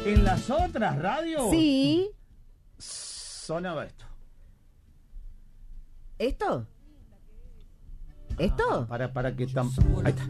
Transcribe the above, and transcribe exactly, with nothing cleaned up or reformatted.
En las otras radios Sí. sonaba esto. ¿Esto? ¿Esto? Para, para que tam... Ahí está.